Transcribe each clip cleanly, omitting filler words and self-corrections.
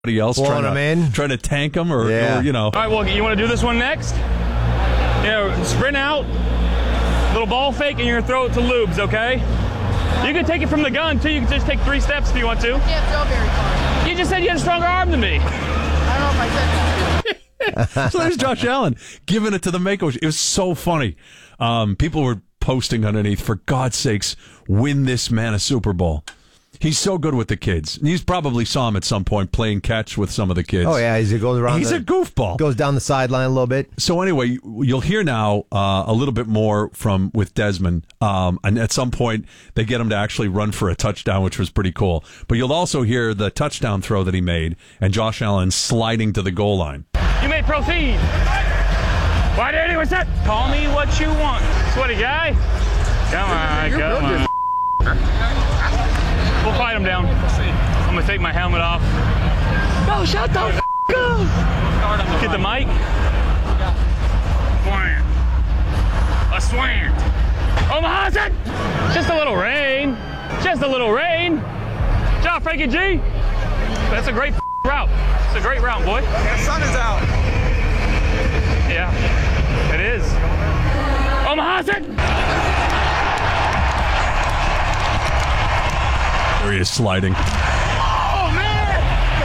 everybody else trying to tank him or you know. All right, well, you want to do this one next? Sprint out, little ball fake, and you're going to throw it to Lubes, okay? You can take it from the gun, too. You can just take 3 steps if you want to. I can't throw very far. You just said you had a stronger arm than me. I don't know if I said that. So there's Josh Allen giving it to the Mako. It was so funny. People were posting underneath, for God's sakes, win this man a Super Bowl. He's so good with the kids. You probably saw him at some point playing catch with some of the kids. Oh, yeah. He goes around. He's a goofball. Goes down the sideline a little bit. So anyway, you'll hear now a little bit more with Desmond. And at some point, they get him to actually run for a touchdown, which was pretty cool. But you'll also hear the touchdown throw that he made and Josh Allen sliding to the goal line. You may proceed. Why did anyone say? Call me what you want. Sweaty guy. Come on. We'll fight him down. I'm going to take my helmet off. No, shut the f*** up. Get the mic. Slant. A slant. Omaha said, just a little rain. Just a little rain. Job, Frankie G. That's a great route. It's a great route, boy. The sun is out. Yeah, it is. Omaha said. There he is sliding. Oh, man!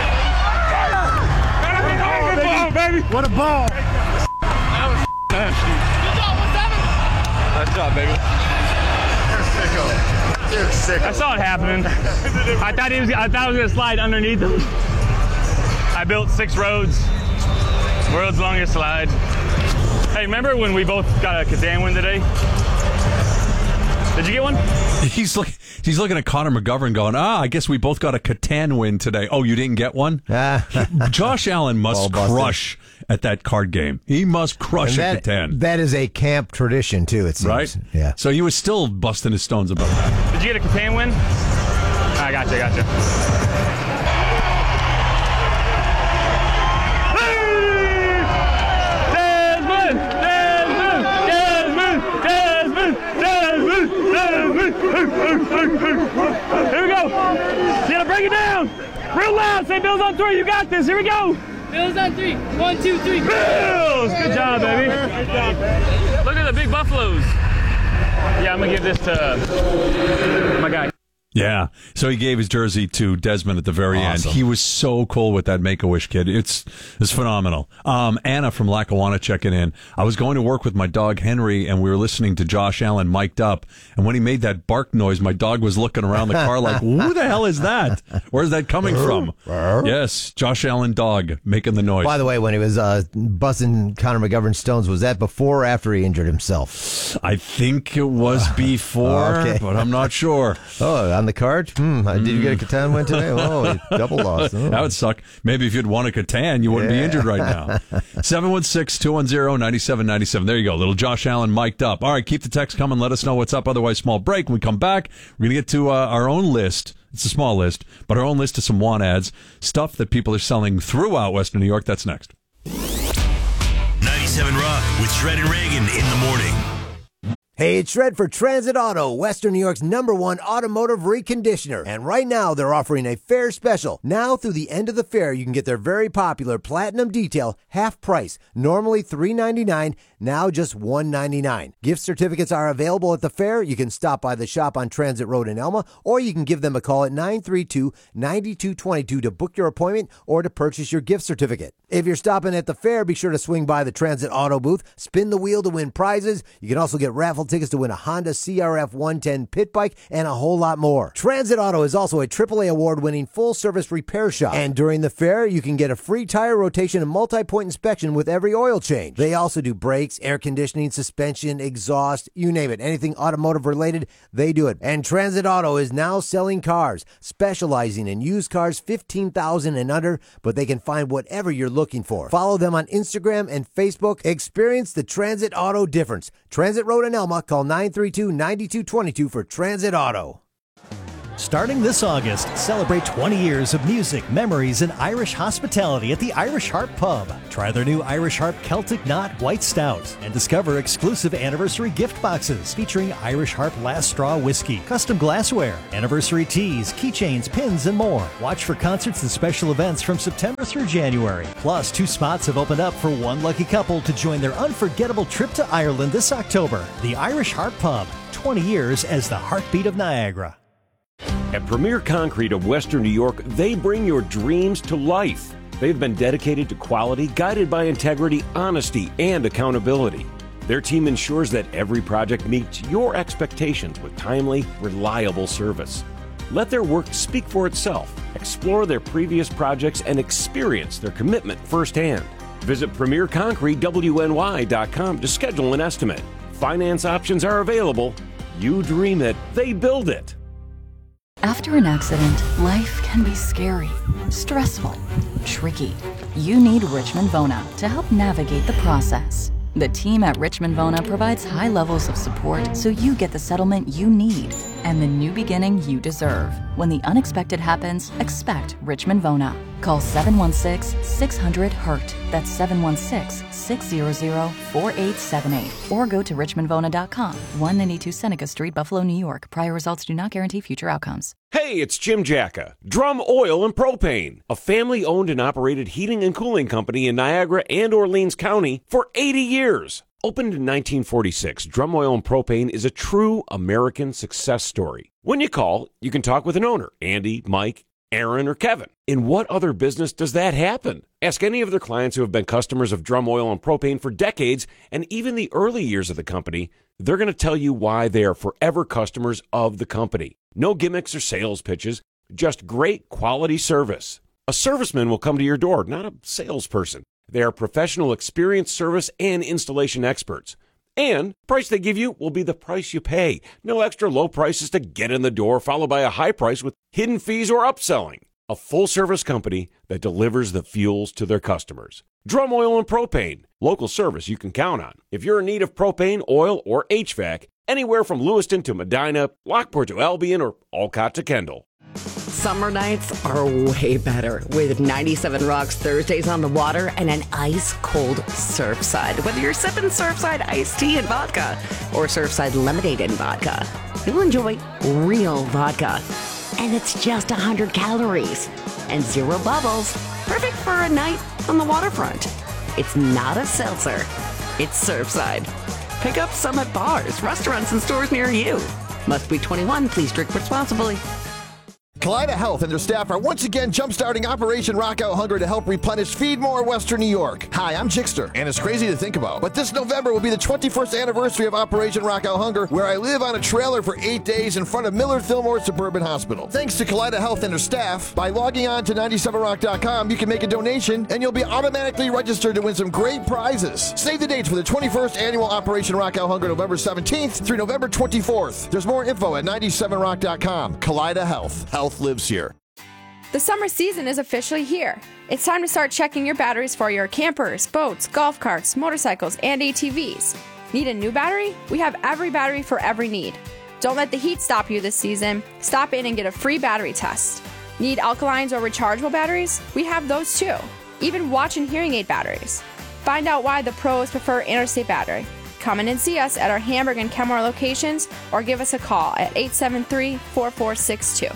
Oh, baby! What a ball. That was nasty. Good job, 1-7. Nice job, baby. You're sicko. I saw it happening. I thought I was going to slide underneath him. I built 6 roads. World's longest slide. Hey, remember when we both got a Catan win today? Did you get one? He's looking at Connor McGovern going, I guess we both got a Catan win today. Oh, you didn't get one? Josh Allen must crush at that card game. He must crush at Catan. That is a camp tradition, too, it seems. Right? Yeah. So he was still busting his stones about that. Did you get a Catan win? I got you. Here we go. You gotta break it down. Real loud. Say Bills on 3. You got this. Here we go. Bills on 3. 1, 2, 3. Bills. Good job, baby. Look at the big buffaloes. Yeah, I'm gonna give this to my guy. Yeah. So he gave his jersey to Desmond at the very end. He was so cool with that Make-A-Wish kid. It's phenomenal. Anna from Lackawanna checking in. I was going to work with my dog Henry, and we were listening to Josh Allen mic'd up. And when he made that bark noise, my dog was looking around the car like, who the hell is that? Where's that coming from? Yes, Josh Allen dog making the noise. By the way, when he was busting Connor McGovern's stones, was that before or after he injured himself? I think it was before, but I'm not sure. Oh, on the card? Did you get a Catan win today? Oh, double loss. Oh. That would suck. Maybe if you'd won a Catan, you wouldn't be injured right now. 716-210-9797. There you go. Little Josh Allen mic'd up. All right, keep the text coming. Let us know what's up. Otherwise, small break. When we come back, we're going to get to our own list. It's a small list, but our own list of some want ads, stuff that people are selling throughout Western New York. That's next. 97 Rock with Shred and Reagan in the morning. Hey, it's Shred for Transit Auto, Western New York's #1 automotive reconditioner. And right now, they're offering a fair special. Now through the end of the fair, you can get their very popular Platinum Detail half price. Normally $399, now just $199. Gift certificates are available at the fair. You can stop by the shop on Transit Road in Elma, or you can give them a call at 932-9222 to book your appointment or to purchase your gift certificate. If you're stopping at the fair, be sure to swing by the Transit Auto booth, spin the wheel to win prizes. You can also get raffle tickets to win a Honda CRF 110 pit bike and a whole lot more. Transit Auto is also a AAA award-winning full-service repair shop. And during the fair, you can get a free tire rotation and multi-point inspection with every oil change. They also do brakes, air conditioning, suspension, exhaust, you name it. Anything automotive-related, they do it. And Transit Auto is now selling cars, specializing in used cars $15,000 and under, but they can find whatever you're looking for. Follow them on Instagram and Facebook. Experience the Transit Auto difference. Transit Road in Elma. Call 932-9222 for Transit Auto. Starting this August, celebrate 20 years of music, memories, and Irish hospitality at the Irish Harp Pub. Try their new Irish Harp Celtic Knot White Stout and discover exclusive anniversary gift boxes featuring Irish Harp Last Straw whiskey, custom glassware, anniversary teas, keychains, pins, and more. Watch for concerts and special events from September through January. Plus, 2 spots have opened up for one lucky couple to join their unforgettable trip to Ireland this October. The Irish Harp Pub, 20 years as the heartbeat of Niagara. At Premier Concrete of Western New York, they bring your dreams to life. They've been dedicated to quality, guided by integrity, honesty, and accountability. Their team ensures that every project meets your expectations with timely, reliable service. Let their work speak for itself. Explore their previous projects and experience their commitment firsthand. Visit PremierConcreteWNY.com to schedule an estimate. Finance options are available. You dream it, they build it. After an accident, life can be scary, stressful, tricky. You need Richmond Vona to help navigate the process. The team at Richmond Vona provides high levels of support so you get the settlement you need and the new beginning you deserve. When the unexpected happens, expect Richmond Vona. Call 716-600-HURT. That's 716-600-4878. Or go to richmondvona.com. 192 Seneca Street, Buffalo, New York. Prior results do not guarantee future outcomes. Hey, it's Jim Jacka, Drum Oil and Propane, a family-owned and operated heating and cooling company in Niagara and Orleans County for 80 years. Opened in 1946, Drum Oil and Propane is a true American success story. When you call, you can talk with an owner, Andy, Mike, Aaron, or Kevin. In what other business does that happen? Ask any of their clients who have been customers of Drum Oil and Propane for decades, and even the early years of the company. They're going to tell you why they are forever customers of the company. No gimmicks or sales pitches, just great quality service. A serviceman will come to your door, not a salesperson. They are professional, experienced service and installation experts. And the price they give you will be the price you pay. No extra low prices to get in the door, followed by a high price with hidden fees or upselling. A full-service company that delivers the fuels to their customers. Drum Oil and Propane. Local service you can count on. If you're in need of propane, oil, or HVAC, anywhere from Lewiston to Medina, Lockport to Albion, or Olcott to Kendall. Summer nights are way better with 97 Rocks Thursdays on the water and an ice-cold Surfside. Whether you're sipping Surfside iced tea and vodka or Surfside lemonade and vodka, you'll enjoy real vodka. And it's just 100 calories and 0 bubbles. Perfect for a night on the waterfront. It's not a seltzer. It's Surfside. Pick up some at bars, restaurants, and stores near you. Must be 21. Please drink responsibly. Kaleida Health and their staff are once again jump-starting Operation Rock Out Hunger to help replenish Feed More Western New York. Hi, I'm Jixter, and it's crazy to think about, but this November will be the 21st anniversary of Operation Rock Out Hunger, where I live on a trailer for 8 days in front of Millard Fillmore Suburban Hospital. Thanks to Kaleida Health and their staff, by logging on to 97rock.com, you can make a donation, and you'll be automatically registered to win some great prizes. Save the dates for the 21st annual Operation Rock Out Hunger, November 17th through November 24th. There's more info at 97rock.com. Kaleida Health. Health lives here. The summer season is officially here. It's time to start checking your batteries for your campers, boats, golf carts, motorcycles, and ATVs. Need a new battery? We have every battery for every need. Don't let the heat stop you this season. Stop in and get a free battery test. Need alkalines or rechargeable batteries? We have those too. Even watch and hearing aid batteries. Find out why the pros prefer Interstate Battery. Come in and see us at our Hamburg and Kenmore locations or give us a call at 873-4462.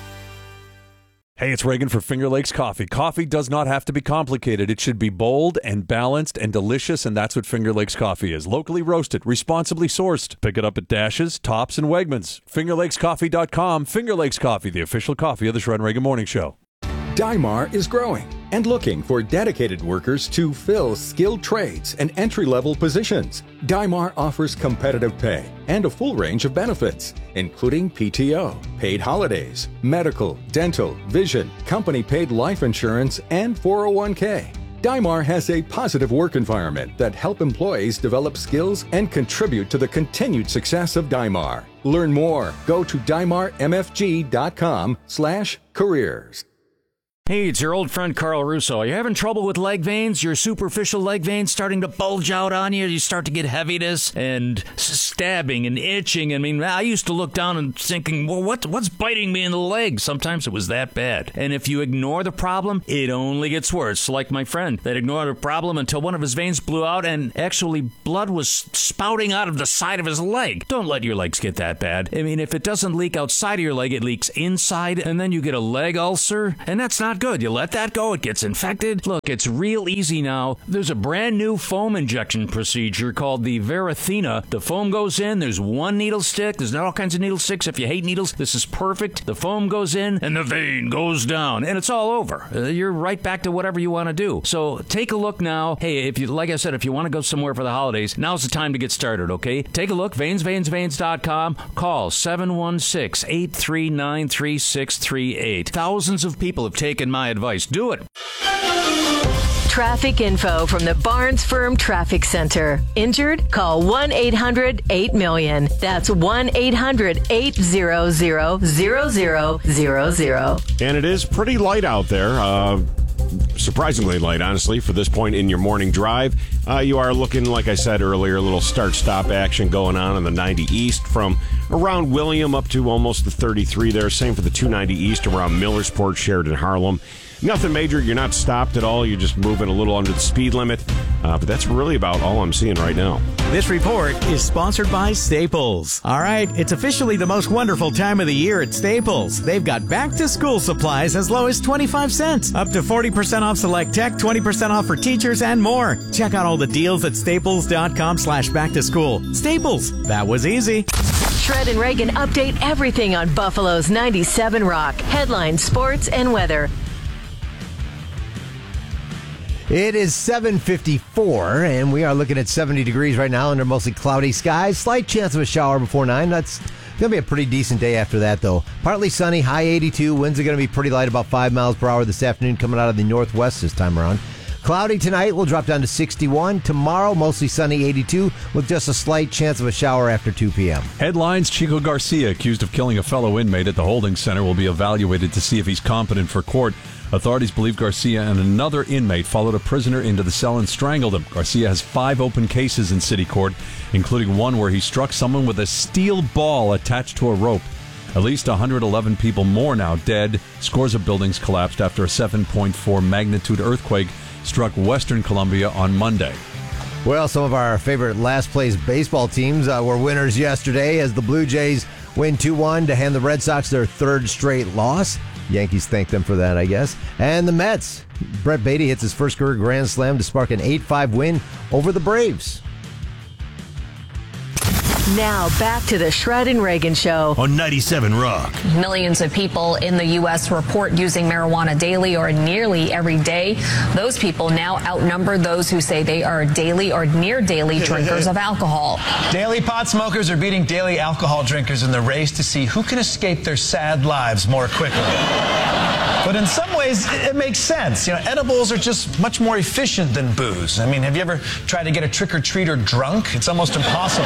Hey, it's Reagan for Finger Lakes Coffee. Coffee does not have to be complicated. It should be bold and balanced and delicious, and that's what Finger Lakes Coffee is. Locally roasted, responsibly sourced. Pick it up at Dashes, Tops, and Wegmans. FingerLakesCoffee.com. Finger Lakes Coffee, the official coffee of the Shred and Reagan Morning Show. Dymar is growing and looking for dedicated workers to fill skilled trades and entry-level positions. Dymar offers competitive pay and a full range of benefits, including PTO, paid holidays, medical, dental, vision, company-paid life insurance, and 401k. Dymar has a positive work environment that help employees develop skills and contribute to the continued success of Dymar. Learn more. Go to dymarmfg.com/careers. Hey, it's your old friend Carl Russo. Are you having trouble with leg veins? Your superficial leg veins starting to bulge out on you? You start to get heaviness and stabbing and itching. I mean, I used to look down and thinking, well, what's biting me in the leg? Sometimes it was that bad. And if you ignore the problem, it only gets worse. Like my friend that ignored the problem until one of his veins blew out and actually blood was spouting out of the side of his leg. Don't let your legs get that bad. I mean, if it doesn't leak outside of your leg, it leaks inside, and then you get a leg ulcer, and that's not good. You let that go, it gets infected. Look, it's real easy now. There's a brand new foam injection procedure called the Varithena. The foam goes in, there's one needle stick. There's not all kinds of needle sticks. If you hate needles, this is perfect. The foam goes in, and the vein goes down, and it's all over. You're right back to whatever you want to do. So take a look now. Hey, if you, like I said, if you want to go somewhere for the holidays, now's the time to get started, okay? Take a look, veinsveins.com. Call 716-839-3638. Thousands of people have taken my advice. Do it. Traffic info from the Barnes Firm Traffic Center. Injured? Call 1-800-8-MILLION. That's 1-800-800-0000. And it is pretty light out there. Surprisingly light, honestly, for this point in your morning drive. You are looking, like I said earlier, a little start-stop action going on the 90 East from around William up to almost the 33 there. Same for the 290 East around Millersport, Sheridan, Harlem. Nothing major. You're not stopped at all. You're just moving a little under the speed limit. But that's really about all I'm seeing right now. This report is sponsored by Staples. All right, it's officially the most wonderful time of the year at Staples. They've got back-to-school supplies as low as 25 cents, up to 40% off select tech, 20% off for teachers, and more. Check out all the deals at staples.com/back-to-school. Staples, that was easy. Shred and Reagan update everything on Buffalo's 97 Rock. Headlines, sports, and weather. It is 7:54, and we are looking at 70 degrees right now under mostly cloudy skies. Slight chance of a shower before 9. That's going to be a pretty decent day after that, though. Partly sunny, high 82. Winds are going to be pretty light, about 5 miles per hour this afternoon, coming out of the northwest this time around. Cloudy tonight, will drop down to 61. Tomorrow, mostly sunny, 82, with just a slight chance of a shower after 2 p.m. Headlines: Chico Garcia, accused of killing a fellow inmate at the holding center, will be evaluated to see if he's competent for court. Authorities believe Garcia and another inmate followed a prisoner into the cell and strangled him. Garcia has 5 open cases in city court, including one where he struck someone with a steel ball attached to a rope. At least 111 people more now dead. Scores of buildings collapsed after a 7.4 magnitude earthquake struck Western Colombia on Monday. Well, some of our favorite last-place baseball teams were winners yesterday as the Blue Jays win 2-1 to hand the Red Sox their 3rd straight loss. Yankees thank them for that, I guess. And the Mets. Brett Baty hits his first career grand slam to spark an 8-5 win over the Braves. Now back to the Shred and Reagan Show on 97 Rock. Millions of people in the U.S. report using marijuana daily or nearly every day. Those people now outnumber those who say they are daily or near daily drinkers of alcohol. Daily pot smokers are beating daily alcohol drinkers in the race to see who can escape their sad lives more quickly. But in some ways, it makes sense. You know, edibles are just much more efficient than booze. I mean, have you ever tried to get a trick-or-treater drunk? It's almost impossible.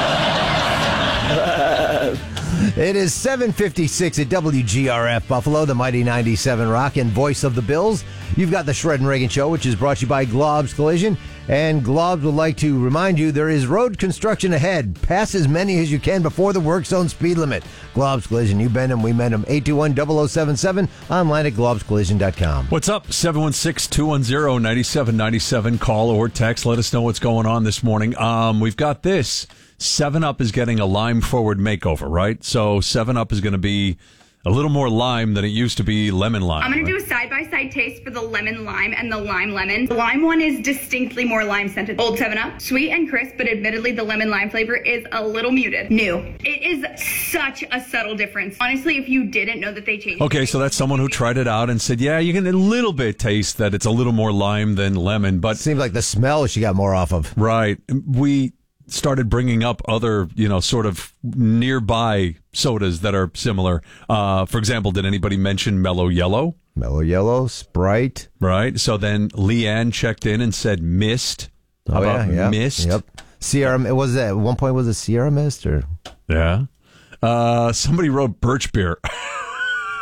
It is 7:56 at WGRF Buffalo, the mighty 97 Rock, and voice of the Bills. You've got the Shred and Reagan Show, which is brought to you by Glob's Collision. And Glob's would like to remind you there is road construction ahead. Pass as many as you can before the work zone speed limit. Glob's Collision, you bend them, we mend them. 821-0077, online at globscollision.com. What's up? 716-210-9797. Call or text. Let us know what's going on this morning. We've got this. 7-Up is getting a lime-forward makeover, right? So 7-Up is going to be a little more lime than it used to be lemon lime. I'm going to do a side-by-side taste for the lemon lime and the lime lemon. The lime one is distinctly more lime-scented. Old 7-Up, sweet and crisp, but admittedly the lemon lime flavor is a little muted. New. It is such a subtle difference. Honestly, if you didn't know that they changed. Okay, so that's someone who tried it out and said, yeah, you can a little bit taste that it's a little more lime than lemon, but... Seems like the smell she got more off of. Right. We started bringing up other, sort of nearby sodas that are similar. For example, did anybody mention Mellow Yellow? Mellow Yellow, Sprite. Right. So then Leanne checked in and said Mist. How about Mist? Yep. Sierra, was it, at one point was it Sierra Mist or? Yeah. Somebody wrote Birch Beer.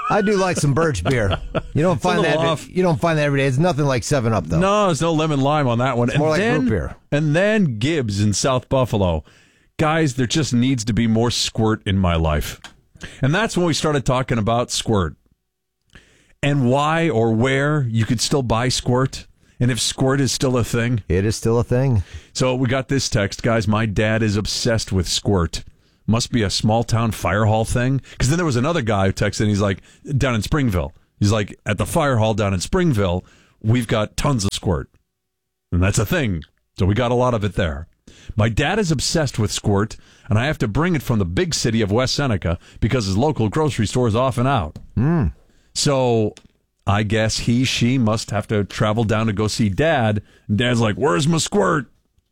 I do like some birch beer. You don't find that. off. You don't find that every day. It's nothing like 7-Up though. No, there's no lemon lime on that one. It's more like root beer. And then Gibbs in South Buffalo. Guys, there just needs to be more Squirt in my life. And that's when we started talking about Squirt. And why or where you could still buy Squirt. And if Squirt is still a thing. It is still a thing. So we got this text. Guys, my dad is obsessed with Squirt. Must be a small town fire hall thing. Because then there was another guy who texted and he's like, down in Springville. He's like, at the fire hall down in Springville, we've got tons of Squirt. And that's a thing. So we got a lot of it there. My dad is obsessed with Squirt, and I have to bring it from the big city of West Seneca because his local grocery store is off and out. So I guess she must have to travel down to go see Dad. And Dad's like, where's my Squirt?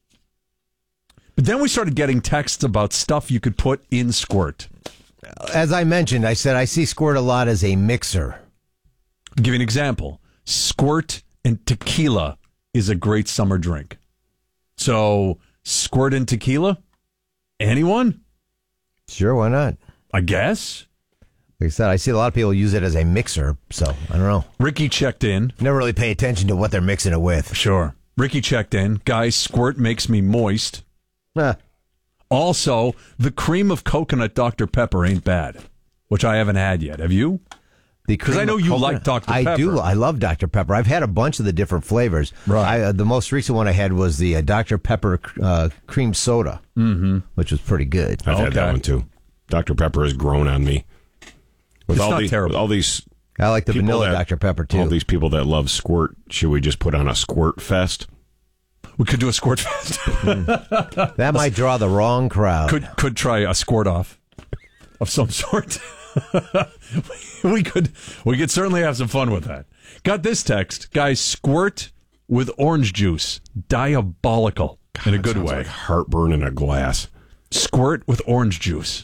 But then we started getting texts about stuff you could put in Squirt. As I mentioned, I said I see Squirt a lot as a mixer. I'll give you an example. Squirt and tequila is a great summer drink. So, Squirt and tequila? Anyone? Sure, why not? I guess. Like I said, I see a lot of people use it as a mixer, so I don't know. Ricky checked in. Never really pay attention to what they're mixing it with. Sure. Ricky checked in. Guys, Squirt makes me moist. Also, the cream of coconut Dr. Pepper ain't bad, which I haven't had yet. Have you? Because I know you like Dr. Pepper. I do. I love Dr. Pepper. I've had a bunch of the different flavors. Right. The most recent one I had was the Dr. Pepper cream soda, which was pretty good. I've had that one too. Dr. Pepper has grown on me. With It's all not terrible. With all these, I like the people vanilla Dr. Pepper too. All these people that love Squirt, should we just put on a Squirt fest? We could do a Squirt fest. That might draw the wrong crowd. Could try a Squirt off of some sort. we could certainly have some fun with that. Got this text, guys. Squirt with orange juice, diabolical in a good way. Like heartburn in a glass. Squirt with orange juice.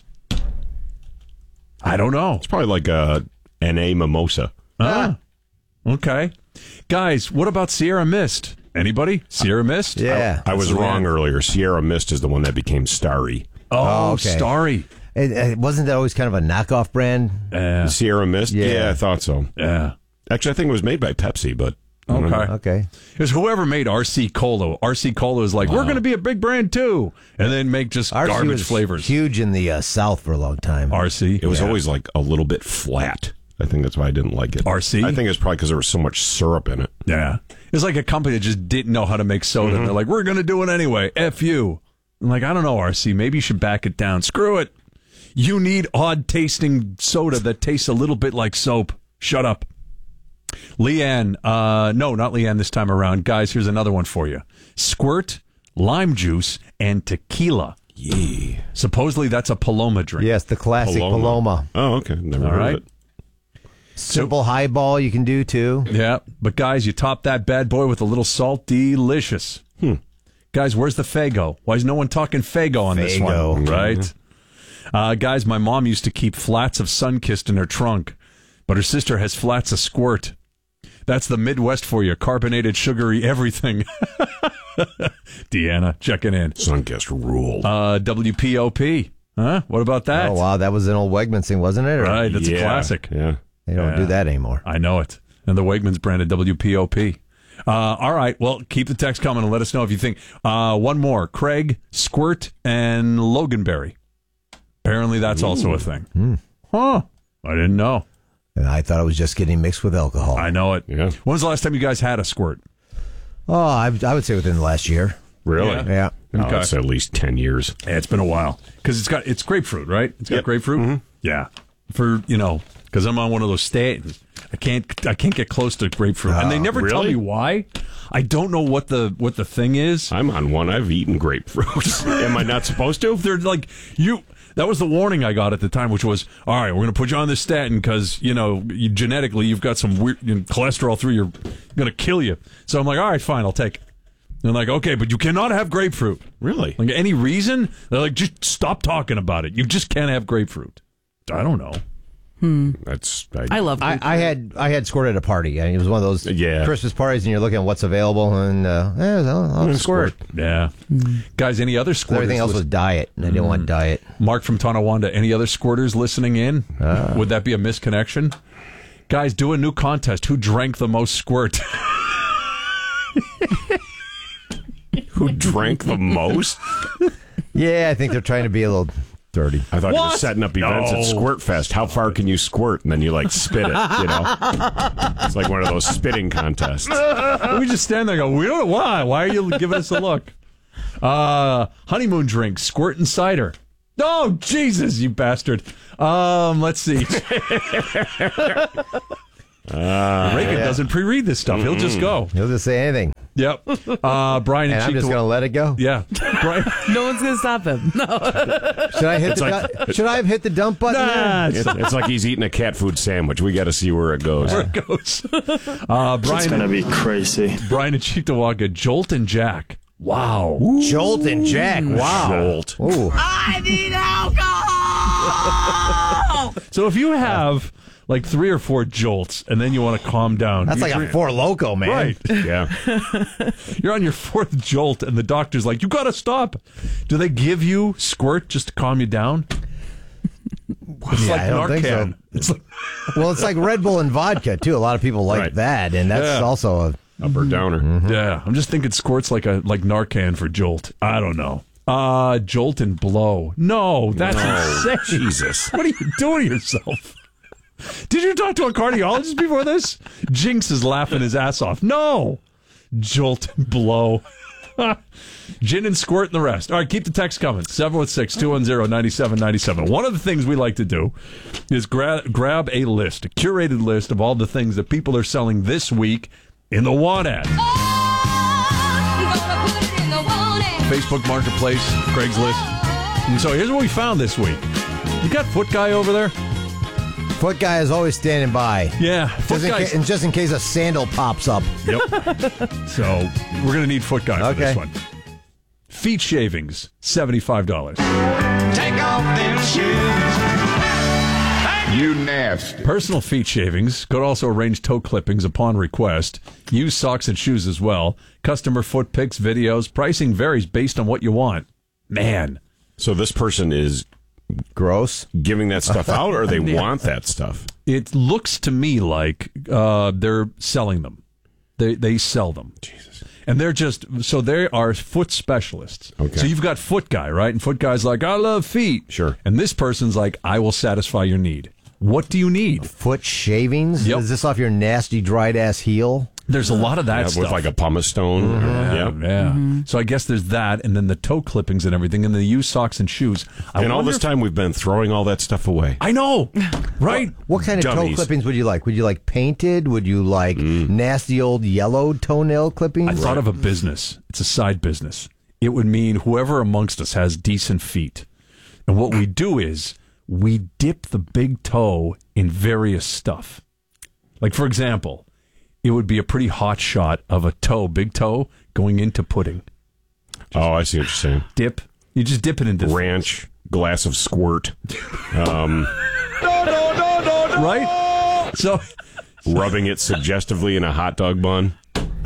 I don't know. It's probably like a NA mimosa. Okay, guys. What about Sierra Mist? Anybody? Sierra Mist? Yeah, I was wrong earlier. Sierra Mist is the one that became Starry. Oh, okay. Starry. Wasn't that always kind of a knockoff brand? Sierra Mist? Yeah, I thought so. Yeah. Actually, I think it was made by Pepsi, but... Okay. It was whoever made RC Cola. RC Cola is like, we're going to be a big brand too. And then make just RC garbage was flavors. Huge in the South for a long time. RC? It was always like a little bit flat. I think that's why I didn't like it. RC? I think it's probably because there was so much syrup in it. Yeah. It's like a company that just didn't know how to make soda. And they're like, we're going to do it anyway. F you. I'm like, I don't know, RC. Maybe you should back it down. Screw it. You need odd-tasting soda that tastes a little bit like soap. Shut up. Leanne. No, not Leanne this time around. Guys, here's another one for you. Squirt, lime juice, and tequila. Yeah. Supposedly that's a Paloma drink. Yes, the classic Paloma. Oh, okay. Never heard of it. Simple highball you can do, too. Yeah, but guys, you top that bad boy with a little salt. Delicious. Guys, where's the Faygo? Why is no one talking Faygo on this one? Right? Guys, my mom used to keep flats of Sunkist in her trunk, but her sister has flats of Squirt. That's the Midwest for you. Carbonated, sugary, everything. Deanna, checking in. Sunkist ruled. WPOP. Huh? What about that? Oh, wow. That was an old Wegmans thing, wasn't it? Right. That's a classic. Yeah. They don't do that anymore. I know it. And the Wegmans branded WPOP. All right. Well, keep the text coming and let us know if you think. One more. Craig, Squirt, and Loganberry. Apparently that's also a thing. Huh. I didn't know. And I thought it was just getting mixed with alcohol. I know it. Yeah. When was the last time you guys had a Squirt? Oh, I would say within the last year. Really? Yeah. Oh, it's at least 10 years. Yeah, it's been a while. Because it's grapefruit, right? It's got grapefruit? Yeah. Because I'm on one of those statins. I can't get close to grapefruit. And they never tell me why. I don't know what the thing is. I'm on one. I've eaten grapefruit. Am I not supposed to? They're like, that was the warning I got at the time, which was, all right, we're going to put you on this statin because, genetically you've got some weird cholesterol through you're going to kill you. So I'm like, all right, fine, I'll take it. And they're like, okay, but you cannot have grapefruit. Really? Like, any reason? They're like, just stop talking about it. You just can't have grapefruit. I don't know. I love grapefruit. I had Squirt at a party. It was one of those Christmas parties, and you're looking at what's available, and I'll Squirt. Yeah. Guys, any other squirters? Everything else was diet, and I didn't want diet. Mark from Tonawanda, any other squirters listening in? Would that be a misconnection? Guys, do a new contest. Who drank the most squirt? Who drank the most? Yeah, I think they're trying to be a little dirty. I thought you were setting up events at Squirt Fest. How far can you squirt? And then you spit it, It's like one of those spitting contests. We just stand there and go, we don't know why. Why are you giving us a look? Honeymoon drink, squirt and cider. Oh, Jesus, you bastard. Let's see. Reagan doesn't pre-read this stuff. He'll just go. He'll just say anything. Yep. Brian and I'm just going to let it go? Yeah. Brian. No one's going to stop him. No. Should I have hit the dump button? Nah, it's like he's eating a cat food sandwich. We got to see where it goes. Brian, it's going to be crazy. Brian and Cheektowaga, Jolt and Jack. Wow. Ooh. Jolt and Jack. Wow. Jolt. Ooh. I need alcohol! So if you have 3 or 4 jolts and then you want to calm down. That's like a 4 Loko, man. Right. Yeah. You're on your 4th jolt and the doctor's like, you got to stop. Do they give you squirt just to calm you down? It's like I don't Narcan. think so. It's like Red Bull and vodka, too. A lot of people like that, and that's also a upper downer. Mm-hmm. Yeah. I'm just thinking squirt's like Narcan for jolt. I don't know. Jolt and blow. No, that's insane. Jesus. What are you doing to yourself? Did you talk to a cardiologist before this? Jinx is laughing his ass off. No. Jolt and blow. Gin and squirt and the rest. All right, keep the text coming. 716-210-9797. One of the things we like to do is grab a list, a curated list of all the things that people are selling this week in the Want Ad. Facebook Marketplace, Craigslist. And so here's what we found this week. You got Foot Guy over there? Foot Guy is always standing by. Yeah. Just in case a sandal pops up. Yep. So we're going to need Foot Guy for this one. Feet shavings, $75. Take off them shoes. You nasty. Personal feet shavings could also arrange toe clippings upon request. Use socks and shoes as well. Customer foot pics, videos. Pricing varies based on what you want. Man. So this person is gross giving that stuff out, or they want that stuff? It looks to me like they're selling them. They sell them. Jesus. And they're they are foot specialists. Okay. So you've got Foot Guy, right? And Foot Guy's like, I love feet. Sure. And this person's like, I will satisfy your need. What do you need? Foot shavings? Yep. Is this off your nasty, dried-ass heel? There's a lot of that stuff. With like a pumice stone. Mm-hmm. Yeah. Mm-hmm. So I guess there's that, and then the toe clippings and everything, and the used socks and shoes. All this time we've been throwing all that stuff away. I know, right? What kind of toe clippings would you like? Would you like painted? Would you like nasty old yellow toenail clippings? I thought of a business. It's a side business. It would mean whoever amongst us has decent feet. And what we do is we dip the big toe in various stuff. Like, for example, it would be a pretty hot shot of a toe, big toe, going into pudding. I see what you're saying. Dip. You just dip it into ranch, glass of squirt. Right? So rubbing it suggestively in a hot dog bun.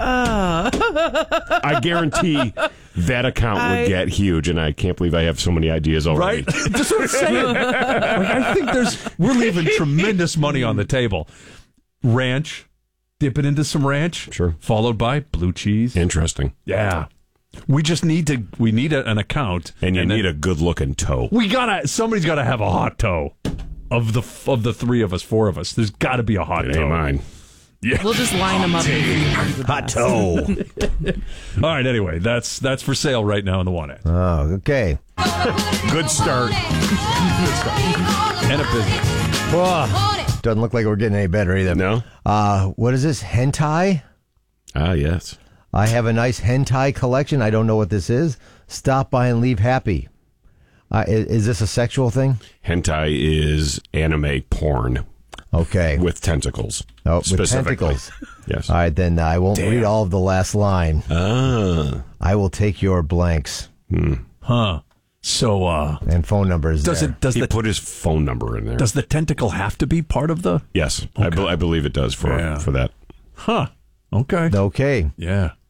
I guarantee that account would get huge, and I can't believe I have so many ideas already. Right? Just what I'm saying. I think we're leaving tremendous money on the table. Ranch. Dip it into some ranch. Sure. Followed by blue cheese. Interesting. Yeah. We just need an account. And you need a good looking toe. Somebody's gotta have a hot toe. Of the 4 of us. There's gotta be a hot toe. Ain't mine. Yeah. We'll just line them up. Hot toe. All right, anyway, that's for sale right now in the Want Ad. Oh, okay. Good start. And a business. Oh, doesn't look like we're getting any better either. No? What is this? Hentai? Yes. I have a nice hentai collection. I don't know what this is. Stop by and leave happy. Is this a sexual thing? Hentai is anime porn. Okay. With tentacles. Oh, with tentacles. Yes. All right, then I won't read all of the last line. I will take your blanks. Huh. So, and phone numbers. He put his phone number in there. Does the tentacle have to be part of the? Yes. Okay. I believe it does for that. Huh. Okay. Okay. Yeah.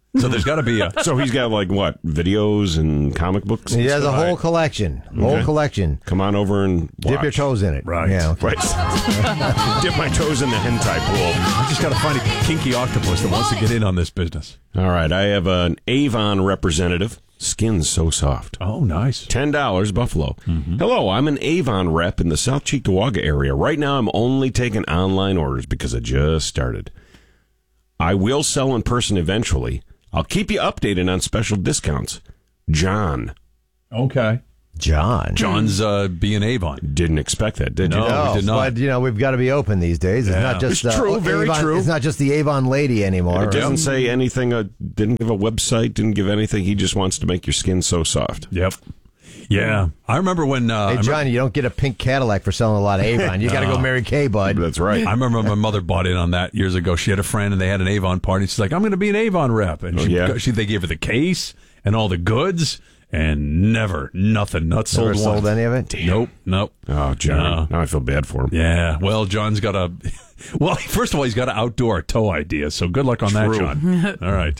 So there's got to be a... So he's got, like, what, videos and comic books? He has a whole collection. Whole collection. Come on over and watch. Dip your toes in it. Right. Yeah, okay. Right. Dip my toes in the hentai pool. I just got to find a kinky octopus that wants to get in on this business. All right, I have an Avon representative. Skin's so soft. Oh, nice. $10, Buffalo. Mm-hmm. Hello, I'm an Avon rep in the South Cheektowaga area. Right now, I'm only taking online orders because I just started. I will sell in person eventually. I'll keep you updated on special discounts. John. Okay. John's being Avon. Didn't expect that, did you? No, we did not. But, we've got to be open these days. It's not just it's true, very Avon, true. It's not just the Avon lady anymore. It doesn't say anything, didn't give a website, didn't give anything. He just wants to make your skin so soft. Yep. Yeah. I remember when... hey, John, you don't get a pink Cadillac for selling a lot of Avon. You got to go Mary Kay, bud. That's right. I remember my mother bought in on that years ago. She had a friend, and they had an Avon party. She's like, I'm going to be an Avon rep. And they gave her the case and all the goods, and nothing. Not sold Never sold any of it? Damn. Nope. Oh, John. Now I feel bad for him. Yeah. Well, John's got a... Well, first of all, he's got an outdoor toe idea, so good luck on that, John. All right.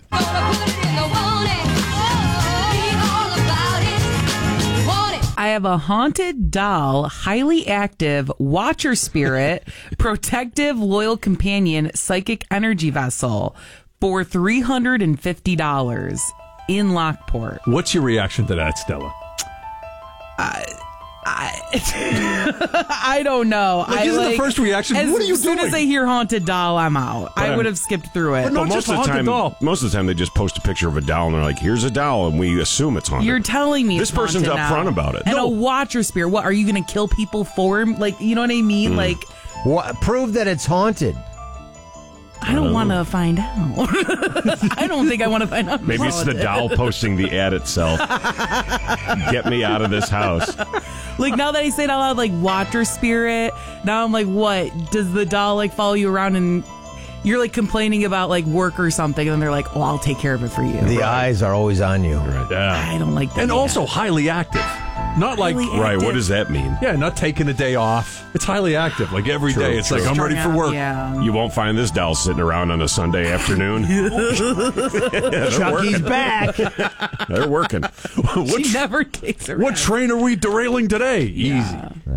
I have a haunted doll, highly active, watcher spirit, protective, loyal companion, psychic energy vessel for $350 in Lockport. What's your reaction to that, Stella? I don't know. Isn't the first reaction? What are you doing? As soon as I hear haunted doll, I'm out. I would have skipped through it. But most of the time, they just post a picture of a doll and they're like, "Here's a doll," and we assume it's haunted. You're telling me this it's person's haunted upfront now. about it. And a watcher spirit. What are you going to kill people for him? Like, you know what I mean? Like, prove that it's haunted. I don't want to find out. I don't think I want to find out. Maybe it's the doll posting the ad itself. Get me out of this house. Like, now that I say it out loud, like, watcher spirit, now I'm like, what? Does the doll, like, follow you around and you're, like, complaining about, like, work or something, and they're like, oh, I'll take care of it for you. The eyes are always on you. Right. Yeah. I don't like that. And also highly active. Not like... Right, what does that mean? Yeah, not taking a day off. It's highly active. Like, every day, it's like, I'm ready for work. Yeah. You won't find this doll sitting around on a Sunday afternoon. Chucky's back. They're working. She never takes her What rest. train are we derailing today? Yeah. Easy.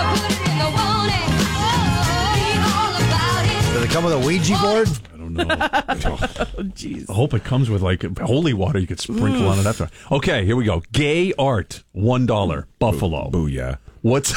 Does it come with a Ouija board? I don't know. Oh, jeez. I hope it comes with, like, holy water you could sprinkle on it after. Okay, here we go. Gay art, $1. Buffalo. Booyah. What's...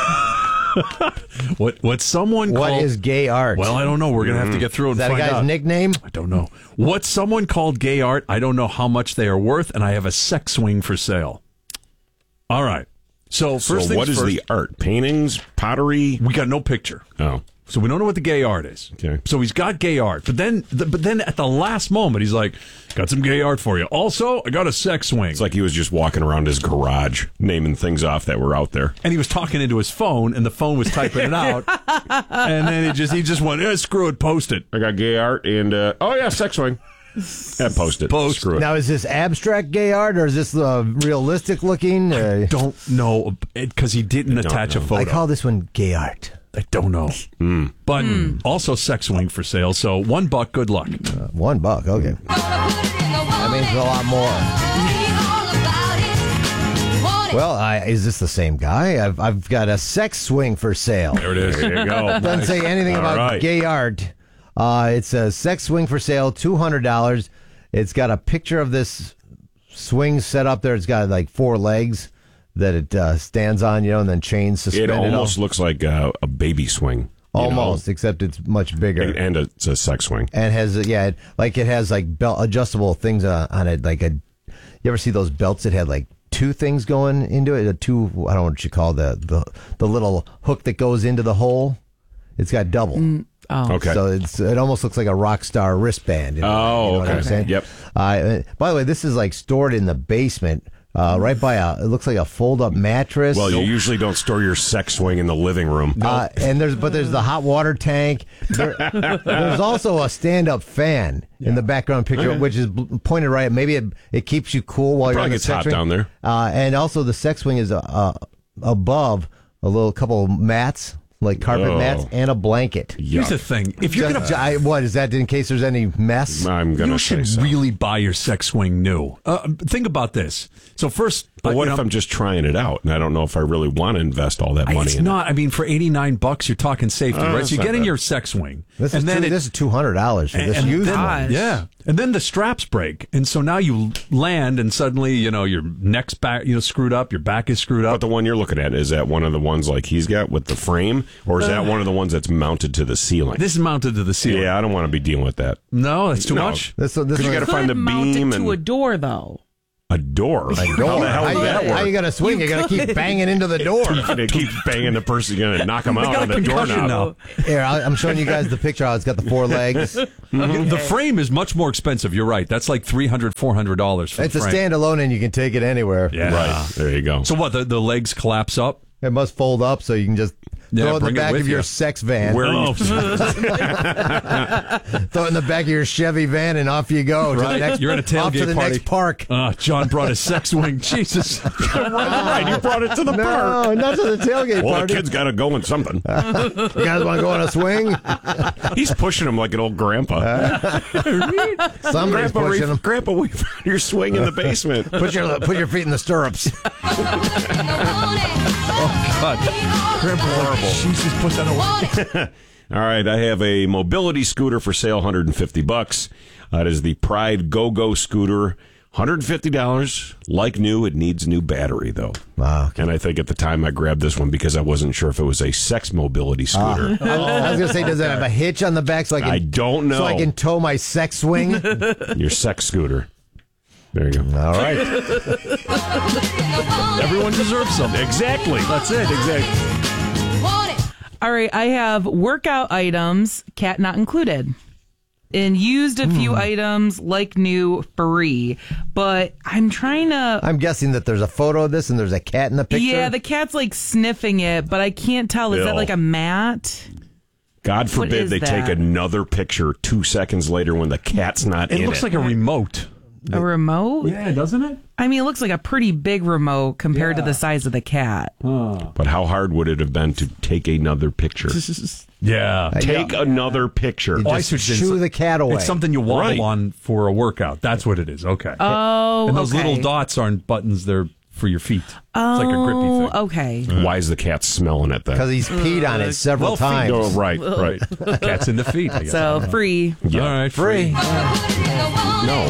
what someone What called... is gay art? Well, I don't know. We're going to have to get through and Is that find a guy's out. nickname? I don't know. What someone called gay art, I don't know how much they are worth, and I have a sex swing for sale. All right. So, first things what is first, the art? Paintings? Pottery? we got no picture. Oh. So we don't know what the gay art is. Okay. So he's got gay art, but then at the last moment he's like, "Got some gay art for you." Also, I got a sex swing. It's like he was just walking around his garage, naming things off that were out there. And he was talking into his phone, and the phone was typing it out. And then he just went, "Screw it, post it." I got gay art and sex swing. Yeah, post it. Screw it. Now, is this abstract gay art or is this realistic looking? Don't know because he didn't attach a photo. I call this one gay art. I don't know. But also sex swing for sale. So $1. Good luck. $1. Okay. That means a lot more. Well, is this the same guy? I've got a sex swing for sale. There it is. There you go. Doesn't say anything about gay art. It's a sex swing for sale, $200. It's got a picture of this swing set up there. It's got like 4 legs that it stands on, and then chains suspended. It almost looks like a baby swing. Almost, except it's much bigger. And it's a sex swing. And has, it has like belt adjustable things on it. Like you ever see those belts that had like 2 things going into it? I don't know what you call the little hook that goes into the hole. It's got double. Okay. So it almost looks like a rock star wristband. Okay. What I'm saying? Yep. By the way, this is like stored in the basement. Right by it looks like a fold-up mattress. Well, you usually don't store your sex swing in the living room. And there's the hot water tank. There's also a stand-up fan in the background picture, which is pointed right. Maybe it keeps you cool while you're on the gets sex hot swing. down there. And also the sex swing is above a couple of mats. like carpet Oh. mats and a blanket. Here's the thing: if you're gonna, what is that? In case there's any mess, I'm gonna you say should so. really buy your sex swing new. Think about this. So first, But what if I'm just trying it out and I don't know if I really want to invest all that money It's in not. I mean, for $89, you're talking safety, right? that's So you're not getting bad. your sex swing, this and is then this is $200 for this used one. yeah, and then the straps break, and so now you land, and suddenly your neck's back, screwed up, your back is screwed it? up. But the one you're looking at, is that one of the ones like he's got with the frame, or is that one of the ones that's mounted to the ceiling? This is mounted to the ceiling. Yeah, I don't want to be dealing with that. No, that's too much. This Because you got to find the Mount beam it to and a door, though. a door. A door. How the hell How does you that gotta- work? how you gonna swing? You gotta keep banging into the door. You're gonna keep banging the person. You're gonna knock them out got on a the concussion doorknob. now. Here, I'm showing you guys the picture. How it's got the 4 legs. The frame is much more expensive. You're right. That's like $300, $400 for It's the a frame. standalone, and you can take it anywhere. Yeah. Right there, you go. So what? The legs collapse up. It must fold up so you can just throw it in the bring it back with of your you. sex van. Where throw it in the back of your Chevy van, and off you go. To the Right. next, You're at a tailgate off to the party. next park. John brought his sex swing. Jesus. right, you brought it to the park. No, not to the tailgate Well, party. the kid's got to go in something. You guys want to go on a swing? He's pushing him like an old grandpa. Somebody's pushing him. Grandpa, we found your swing in the basement. Put your feet in the stirrups. God. Horrible. Jesus, put that away. All right, I have a mobility scooter for sale, $150. That is the Pride Go-Go scooter, $150. Like new, it needs new battery, though. Wow. And I think at the time I grabbed this one because I wasn't sure if it was a sex mobility scooter. I was going to say, does it have a hitch on the back so I don't know. So I can tow my sex swing? Your sex scooter. There you go. All right. Everyone deserves something. Exactly. That's it. Exactly. All right, I have workout items, cat not included. And used a few items like new free. But I'm trying to... I'm guessing that there's a photo of this and there's a cat in the picture. Yeah, the cat's like sniffing it, but I can't tell. Is that Bill. like a mat? God What forbid is they that? take another picture 2 seconds later when the cat's not in it. It looks like a remote. A remote? Yeah, doesn't it? I mean, it looks like a pretty big remote compared to the size of the cat. But how hard would it have been to take another picture? Yeah. Take another picture. You just shoo the cat away. It's something you wobble Right. on for a workout. That's what it is. Okay. Oh, and those okay. little dots aren't buttons. They're for your feet. It's like a grippy thing. Okay. Why is the cat smelling it then? Because he's peed on it several Well, times. Oh, right, right. Cat's in the feet. I guess. So free. Yeah. All right, Free. No.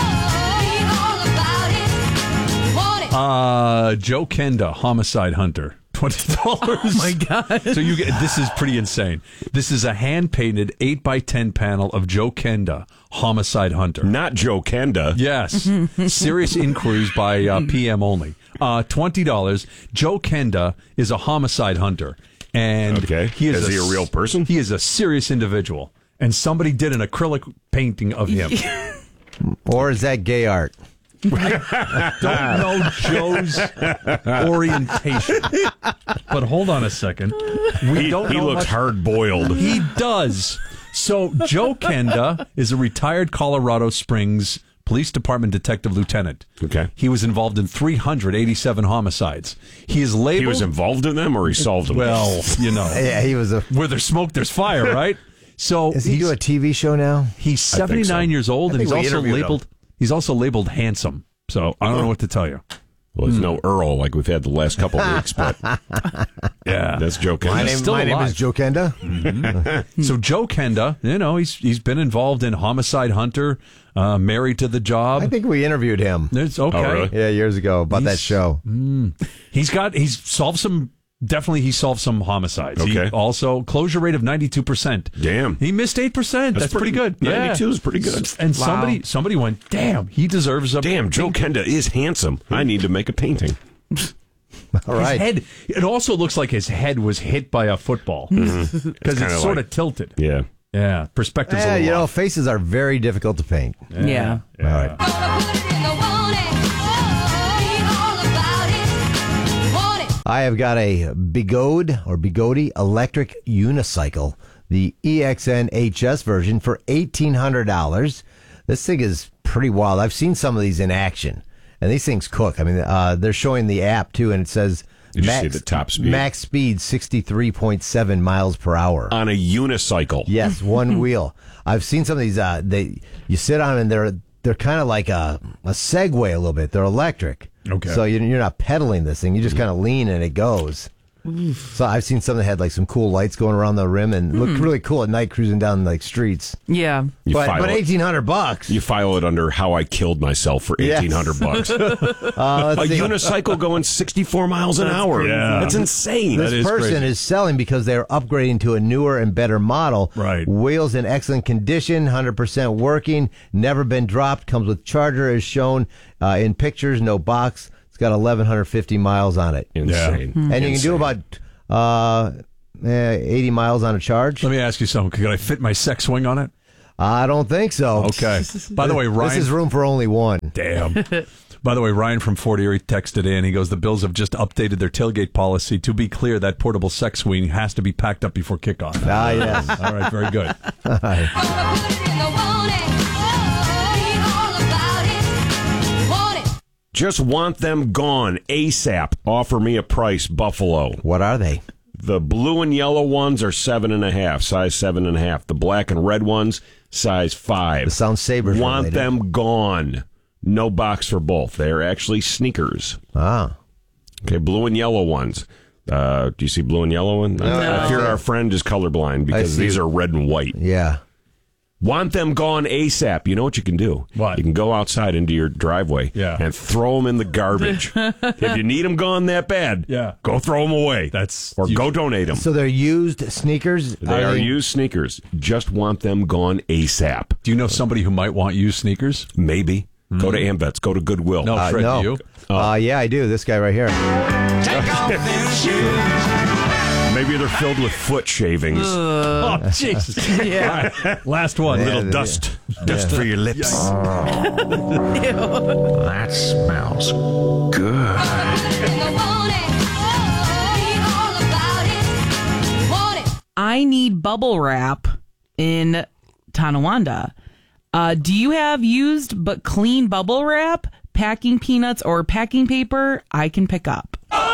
Joe Kenda, homicide hunter. $20. Oh my God. So you get this is pretty insane. This is a hand painted 8x10 panel of Joe Kenda, homicide hunter. Not Joe Kenda. Yes. Serious inquiries by PM only. $20. Joe Kenda is a homicide hunter. And Okay. Is he a real person? He is a serious individual. And somebody did an acrylic painting of him. Or is that gay art? Don't know Joe's orientation. But hold on a second. We don't He know looks much- hard boiled. He does. So Joe Kenda is a retired Colorado Springs Police Department detective lieutenant. Okay. He was involved in 387 homicides. He is labeled. He was involved in them, or he solved them? Well, you know. Yeah, he was a. Where there's smoke, there's fire, right? So Does he do a TV show now? He's 79 years old, and I he's think we also interviewed labeled. He's also labeled handsome. So I don't know what to tell you. Well, it's no Earl like we've had the last couple of weeks, but Yeah, that's Joe Kenda. My name is Joe Kenda. So Joe Kenda, he's been involved in homicide hunter, married to the job. I think we interviewed him. It's okay. Oh, really? Yeah, years ago about that show. He's solved some. Definitely, he solved some homicides. Okay. He also closure rate of 92%. Damn. He missed 8%. That's pretty good. 92 is pretty good. And Wow. somebody went, damn, he deserves a Damn, Joe Kenda is handsome. I need to make a painting. All right. His head. It also looks like his head was hit by a football because it's kinda sort like- of tilted. Yeah. Yeah, perspective's a Yeah, little off. faces are very difficult to paint. Yeah. All right. I have got a Bigode electric unicycle, the EXN HS version for $1,800. This thing is pretty wild. I've seen some of these in action, and these things cook. I mean, they're showing the app too, and it says Did you see the top speed? Max speed 63.7 miles per hour on a unicycle. Yes, one wheel. I've seen some of these. You sit on them and they're kind of like a Segway a little bit. They're electric. Okay. So you're not pedaling this thing. You just kind of lean and it goes. So I've seen some that had like some cool lights going around the rim and looked really cool at night cruising down like streets. Yeah. But $1,800. You file it under how I killed myself for $1,800. A unicycle going 64 miles an hour. Yeah. That's insane. This person is selling because they're upgrading to a newer and better model. Right. Wheels in excellent condition, 100% working, never been dropped, comes with charger as shown in pictures, no box. Got 1,150 miles on it. Insane. Yeah. And you can do about 80 miles on a charge. Let me ask you something. Could I fit my sex swing on it? I don't think so. Okay. By the way, Ryan... This is room for only one. Damn. By the way, Ryan from Fort Erie texted in. He goes, the Bills have just updated their tailgate policy. To be clear, that portable sex swing has to be packed up before kickoff. Ah, yes. All right, very good. All right. Just want them gone ASAP. Offer me a price, Buffalo. What are they? The blue and yellow ones are 7.5, size 7.5. The black and red ones, size 5. The Sound Sabres want related. them gone. No box for both. They're actually sneakers. Ah. Okay, blue and yellow ones. Do you see blue and yellow one? No. I fear our friend is colorblind because these are red and white. Yeah. Want them gone ASAP. You know what you can do? What? You can go outside into your driveway and throw them in the garbage. If you need them gone that bad, go throw them away. Go donate them. So they're used sneakers? They are used sneakers. Just want them gone ASAP. Do you know somebody who might want used sneakers? Maybe. Go to Ambets. Go to Goodwill. No, Fred, no. do you? Yeah, I do. This guy right here. Take off them shoes. Maybe they're filled with foot shavings. Oh, Jesus. Yeah. Last one. Little dust for your lips. That smells good. I need bubble wrap in Tonawanda. Do you have used but clean bubble wrap, packing peanuts, or packing paper? I can pick up.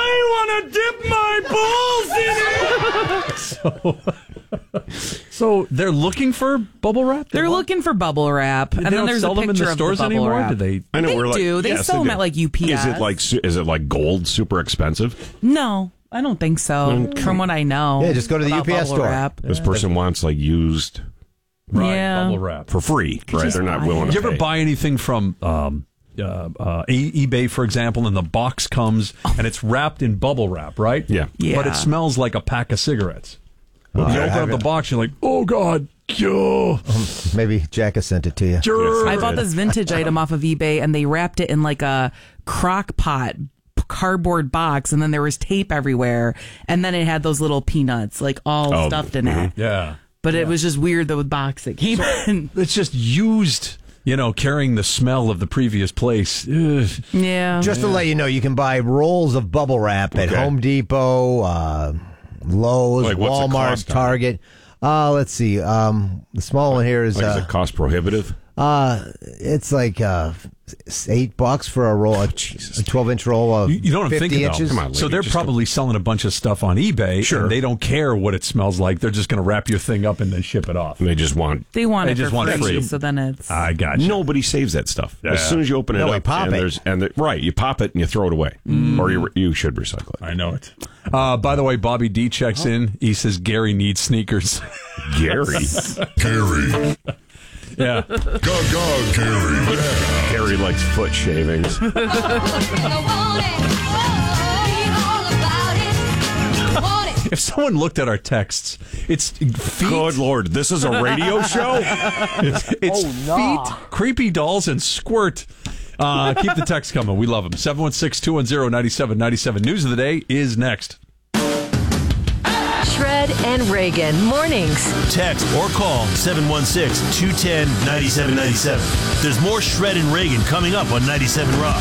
I want to dip my balls in it. So they're looking for bubble wrap? They're looking for bubble wrap, and then there's sell a them in picture the of stores the bubble anymore? wrap. Do they? I know They we're like, do. They yes, sell them do. at like UPS. Is it like gold, super expensive? No, I don't think so. From what I know, Yeah, just go to the about UPS bubble store. wrap. This person wants like used Bubble wrap. for free. Right? They're not willing to Did you ever pay. buy anything from eBay, for example, and the box comes and it's wrapped in bubble wrap, right? Yeah. But it smells like a pack of cigarettes. You open up the box, you're like, oh, God. Maybe Jack has sent it to you. I bought this vintage item off of eBay, and they wrapped it in like a crock pot cardboard box, and then there was tape everywhere, and then it had those little peanuts like all stuffed in it. Yeah. But it was just weird, the box it came in. It's just used, carrying the smell of the previous place. Ugh. Yeah. Just to let you know, you can buy rolls of bubble wrap at Home Depot, Lowe's, Like, what's the Walmart, cost on it? Target. Let's see. The small one here is Like, is it cost prohibitive? it's like $8 for a roll, a 12-inch roll of You know what I'm 50 thinking, inches. though? So they're probably selling a bunch of stuff on eBay, and they don't care what it smells like. They're just going to wrap your thing up and then ship it off. And they just want They want it just for want it free, free. so then it's... I got you. Nobody saves that stuff. Yeah. As soon as you open it No, up, we pop it. you pop it and you throw it away, or you should recycle it. I know it. By the way, Bobby D checks in. He says Gary needs sneakers. Gary, Yeah. Go, Gary. Gary likes foot shavings. If someone looked at our texts, it's feet. Good Lord, this is a radio show? It's feet, creepy dolls, and squirt. Keep the text coming. We love them. 716-210-9797. News of the day is next. Shred and Reagan mornings. Text or call 716-210-9797. There's more Shred and Reagan coming up on 97 Rock.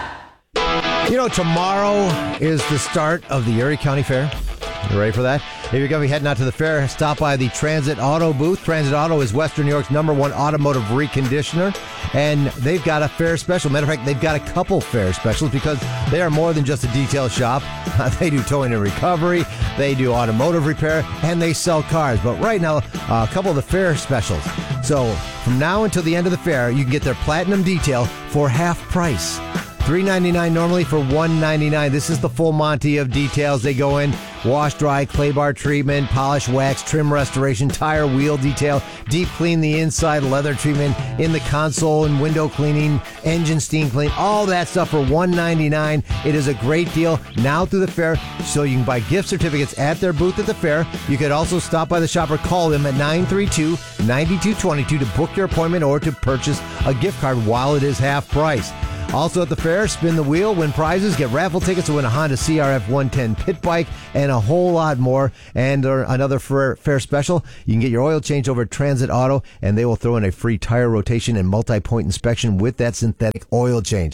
Tomorrow is the start of the Erie County Fair. You ready for that? If you're going to be heading out to the fair, stop by the Transit Auto booth. Transit Auto is Western New York's #1 automotive reconditioner, and they've got a fair special. Matter of fact, they've got a couple fair specials because they are more than just a detail shop. They do towing and recovery, they do automotive repair, and they sell cars. But right now, a couple of the fair specials. So from now until the end of the fair, you can get their Platinum Detail for half price. $3.99 normally for $1.99. This is the full Monty of details. They go in wash, dry, clay bar treatment, polish, wax, trim restoration, tire wheel detail, deep clean the inside, leather treatment in the console and window cleaning, engine steam clean, all that stuff for $1.99. It is a great deal now through the fair, so you can buy gift certificates at their booth at the fair. You could also stop by the shop or call them at 932-9222 to book your appointment or to purchase a gift card while it is half price. Also at the fair, spin the wheel, win prizes, get raffle tickets to win a Honda CRF 110 pit bike, and a whole lot more. And another fair special, you can get your oil change over at Transit Auto, and they will throw in a free tire rotation and multi-point inspection with that synthetic oil change.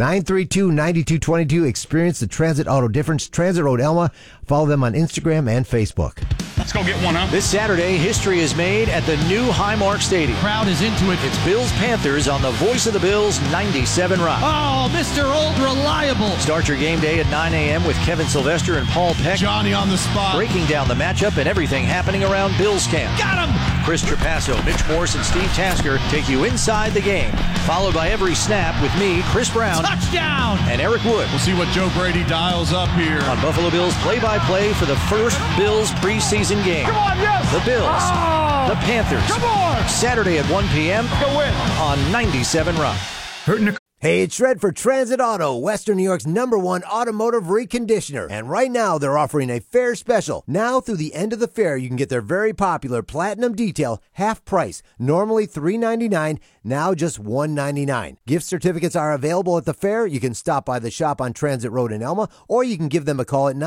932-9222. Experience the Transit Auto difference. Transit Road, Elma. Follow them on Instagram and Facebook. Let's go get one up. This Saturday, history is made at the new Highmark Stadium. Crowd is into it. It's Bills-Panthers on the Voice of the Bills 97 Rock. Oh, Mr. Old Reliable. Start your game day at 9 a.m. with Kevin Sylvester and Paul Peck. Johnny on the spot. Breaking down the matchup and everything happening around Bills camp. Got him! Chris Trapasso, Mitch Morse, and Steve Tasker take you inside the game. Followed by every snap with me, Chris Brown. Touchdown! And Eric Wood. We'll see what Joe Brady dials up here. On Buffalo Bills play-by-play for the first Bills preseason game. Come on, yes! The Bills. The Panthers. Come on! Saturday at 1 p.m. Go win! On 97 Rock. Hey, it's Shred for Transit Auto, Western New York's #1 automotive reconditioner. And right now, they're offering a fair special. Now through the end of the fair, you can get their very popular Platinum Detail half price. Normally $3.99, now just $1.99. Gift certificates are available at the fair. You can stop by the shop on Transit Road in Elma, or you can give them a call at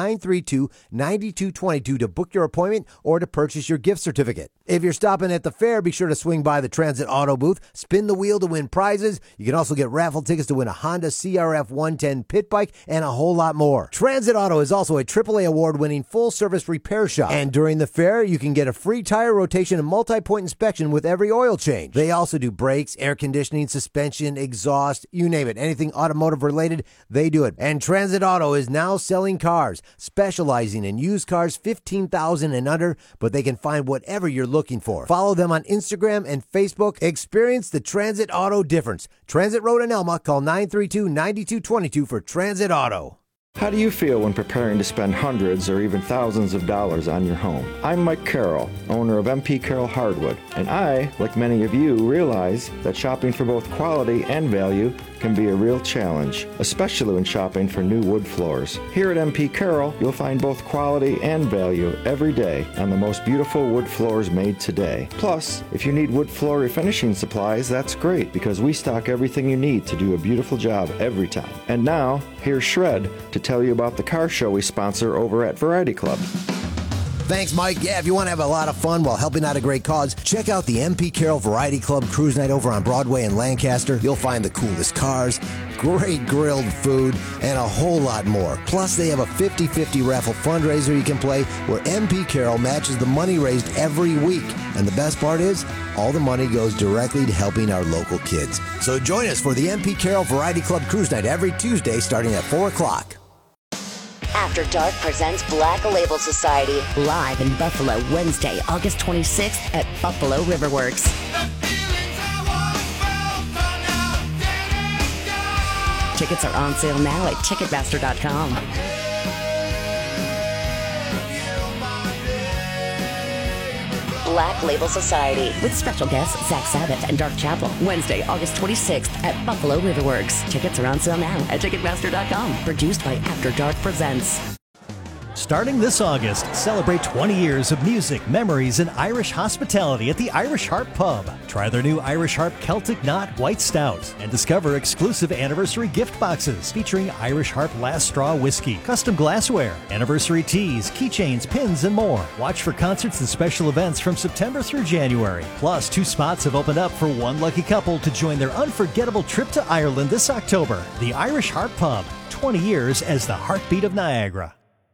932-9222 to book your appointment or to purchase your gift certificate. If you're stopping at the fair, be sure to swing by the Transit Auto booth, spin the wheel to win prizes. You can also get raffle tickets to win a Honda CRF 110 pit bike and a whole lot more. Transit Auto is also a AAA award-winning full-service repair shop. And during the fair, you can get a free tire rotation and multi-point inspection with every oil change. They also do brakes, air conditioning, suspension, exhaust, you name it. Anything automotive related, they do it. And Transit Auto is now selling cars, specializing in used cars $15,000 and under, but they can find whatever you're looking for. Follow them on Instagram and Facebook. Experience the Transit Auto difference. Transit Road in Elma. Call 932-9222 for Transit Auto. How do you feel when preparing to spend hundreds or even thousands of dollars on your home? I'm Mike Carroll, owner of MP Carroll Hardwood, and I, like many of you, realize that shopping for both quality and value can be a real challenge, especially when shopping for new wood floors. Here at MP Carroll, you'll find both quality and value every day on the most beautiful wood floors made today. Plus, if you need wood floor refinishing supplies, that's great because we stock everything you need to do a beautiful job every time. And now, here's Shred to tell you about the car show we sponsor over at Variety Club. Thanks, Mike. Yeah, if you want to have a lot of fun while helping out a great cause, check out the MP Carroll Variety Club Cruise Night over on Broadway in Lancaster. You'll find the coolest cars, great grilled food, and a whole lot more. Plus, they have a 50-50 raffle fundraiser you can play where MP Carroll matches the money raised every week. And the best part is, all the money goes directly to helping our local kids. So join us for the MP Carroll Variety Club Cruise Night every Tuesday starting at 4 o'clock. After Dark presents Black Label Society live in Buffalo Wednesday, August 26th at Buffalo Riverworks. Tickets are on sale now at Ticketmaster.com. Black Label Society with special guests Zach Sabbath and Dark Chapel. Wednesday, August 26th at Buffalo Riverworks. Tickets are on sale now at Ticketmaster.com. Produced by After Dark Presents. Starting this August, celebrate 20 years of music, memories, and Irish hospitality at the Irish Harp Pub. Try their new Irish Harp Celtic Knot White Stout and discover exclusive anniversary gift boxes featuring Irish Harp Last Straw Whiskey, custom glassware, anniversary teas, keychains, pins, and more. Watch for concerts and special events from September through January. Plus, 2 spots have opened up for one lucky couple to join their unforgettable trip to Ireland this October. The Irish Harp Pub, 20 years as the heartbeat of Niagara.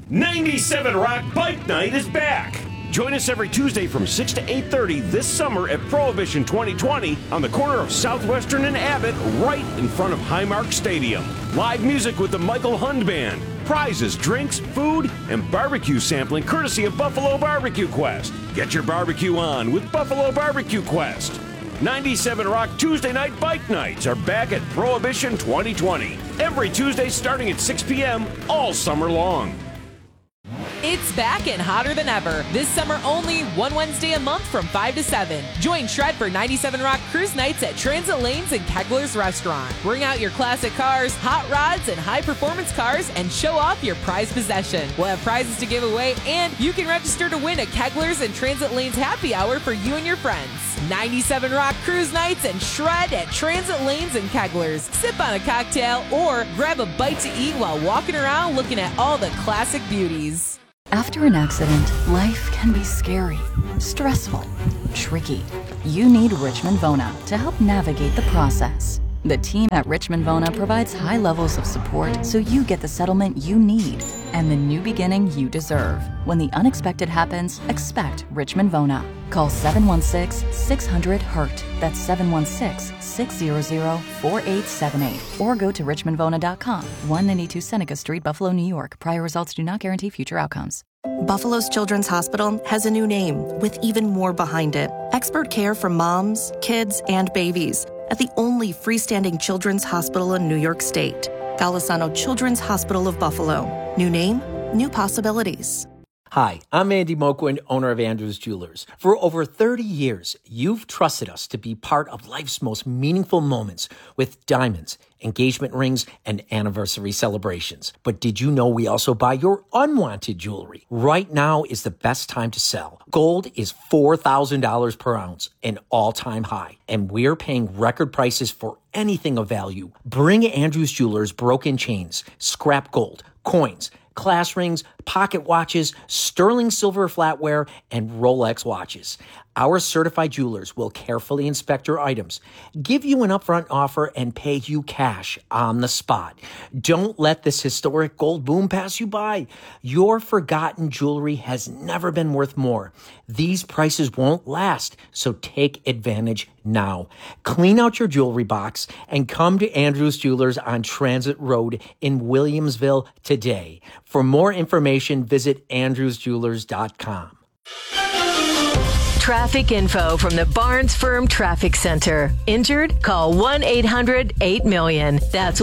97 Rock Bike Night is back. Join us every Tuesday from 6 to 8:30 this summer at Prohibition 2020 on the corner of Southwestern and Abbott, right in front of Highmark Stadium. Live music with the Michael Hund Band. Prizes, drinks, food, and barbecue sampling courtesy of Buffalo Barbecue Quest. Get your barbecue on with Buffalo Barbecue Quest. 97 Rock Tuesday Night Bike Nights are back at Prohibition 2020. Every Tuesday starting at 6 p.m. all summer long. It's back and hotter than ever. This summer only, one Wednesday a month from 5 to 7. Join Shred for 97 Rock Cruise Nights at Transit Lanes and Kegler's Restaurant. Bring out your classic cars, hot rods, and high-performance cars and show off your prized possession. We'll have prizes to give away, and you can register to win a Kegler's and Transit Lanes happy hour for you and your friends. 97 Rock Cruise Nights and Shred at Transit Lanes and Kegler's. Sip on a cocktail or grab a bite to eat while walking around looking at all the classic beauties. After an accident, life can be scary, stressful, tricky. You need Richmond Vona to help navigate the process. The team at Richmond Vona provides high levels of support so you get the settlement you need and the new beginning you deserve. When the unexpected happens, expect Richmond Vona. Call 716-600-HURT. That's 716-600-4878. Or go to richmondvona.com. 192 Seneca Street, Buffalo, New York. Prior results do not guarantee future outcomes. Buffalo's Children's Hospital has a new name with even more behind it. Expert care for moms, kids, and babies at the only freestanding children's hospital in New York State. Golisano Children's Hospital of Buffalo. New name, new possibilities. Hi, I'm Andy Moquin, owner of Andrews Jewelers. For over 30 years, you've trusted us to be part of life's most meaningful moments with diamonds, engagement rings, and anniversary celebrations. But did you know we also buy your unwanted jewelry? Right now is the best time to sell. Gold is $4,000 per ounce, an all-time high, and we're paying record prices for anything of value. Bring Andrews Jewelers broken chains, scrap gold, coins, class rings, pocket watches, sterling silver flatware, and Rolex watches. Our certified jewelers will carefully inspect your items, give you an upfront offer, and pay you cash on the spot. Don't let this historic gold boom pass you by. Your forgotten jewelry has never been worth more. These prices won't last, so take advantage now. Clean out your jewelry box and come to Andrews Jewelers on Transit Road in Williamsville today. For more information, visit andrewsjewelers.com. Traffic info from the Barnes Firm Traffic Center. Injured? Call 1-800-8-MILLION. That's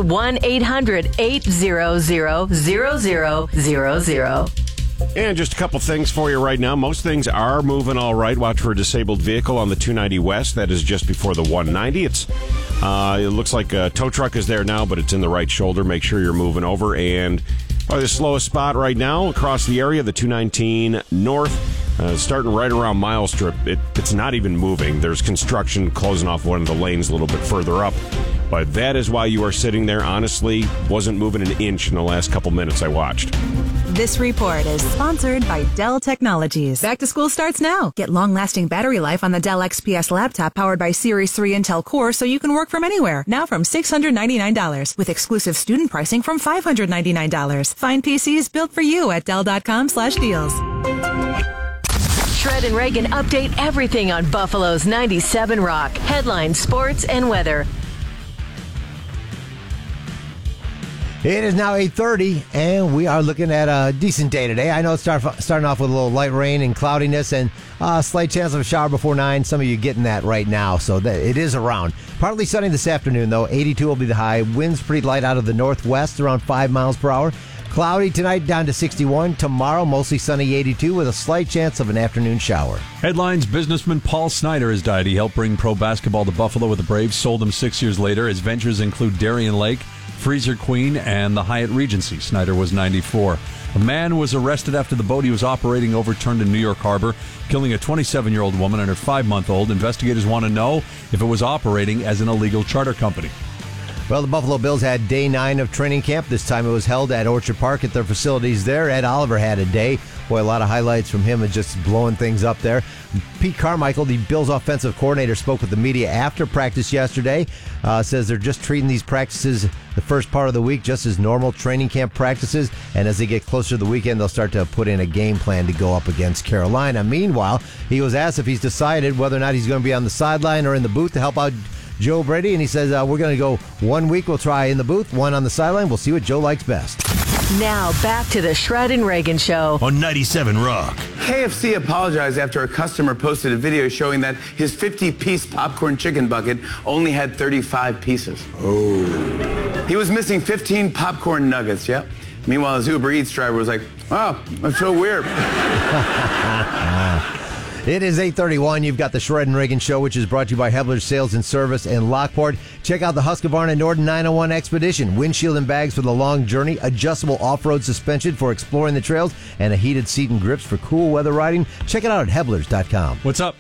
1-800-800-0000. And just a couple things for you right now. Most things are moving all right. Watch for a disabled vehicle on the 290 West. That is just before the 190. It looks like a tow truck is there now, but it's in the right shoulder. Make sure you're moving over. And the slowest spot right now across the area, the 219 North. Starting right around Mile Strip, it's not even moving. There's construction closing off one of the lanes a little bit further up. But that is why you are sitting there. Honestly, wasn't moving an inch in the last couple minutes I watched. This report is sponsored by Dell Technologies. Back to school starts now. Get long-lasting battery life on the Dell XPS laptop powered by Series 3 Intel Core so you can work from anywhere. Now from $699 with exclusive student pricing from $599. Find PCs built for you at Dell.com/deals. Shred and Reagan update everything on Buffalo's 97 Rock. Headlines, sports, and weather. It is now 8:30, and we are looking at a decent day today. I know it's starting off with a little light rain and cloudiness and a slight chance of a shower before 9. Some of you getting that right now, so it is around. Partly sunny this afternoon, though. 82 will be the high. Winds pretty light out of the northwest, around 5 miles per hour. Cloudy tonight, down to 61. Tomorrow, mostly sunny, 82, with a slight chance of an afternoon shower. Headlines: businessman Paul Snyder has died. He helped bring pro basketball to Buffalo with the Braves, sold them 6 years later. His ventures include Darien Lake, Freezer Queen, and the Hyatt Regency. Snyder was 94. A man was arrested after the boat he was operating overturned in New York Harbor, killing a 27-year-old woman and her 5-month-old. Investigators want to know if it was operating as an illegal charter company. Well, the Buffalo Bills had day 9 of training camp. This time it was held at Orchard Park at their facilities there. Ed Oliver had a day. Boy, a lot of highlights from him and just blowing things up there. Pete Carmichael, the Bills offensive coordinator, spoke with the media after practice yesterday. Says they're just treating these practices the first part of the week just as normal training camp practices. And as they get closer to the weekend, they'll start to put in a game plan to go up against Carolina. Meanwhile, he was asked if he's decided whether or not he's going to be on the sideline or in the booth to help out Joe Brady. And he says, we're going to go 1 week. We'll try in the booth, 1 on the sideline. We'll see what Joe likes best. Now back to the Shred and Reagan Show on 97 Rock. KFC apologized after a customer posted a video showing that his 50-piece popcorn chicken bucket only had 35 pieces. Oh. He was missing 15 popcorn nuggets, yep. Meanwhile, his Uber Eats driver was like, oh, that's so weird. It is 8:31. You've got the Shred and Reagan Show, which is brought to you by Hebler's Sales and Service in Lockport. Check out the Husqvarna Norden 901 Expedition. Windshield and bags for the long journey, adjustable off-road suspension for exploring the trails, and a heated seat and grips for cool weather riding. Check it out at Heblers.com. What's up?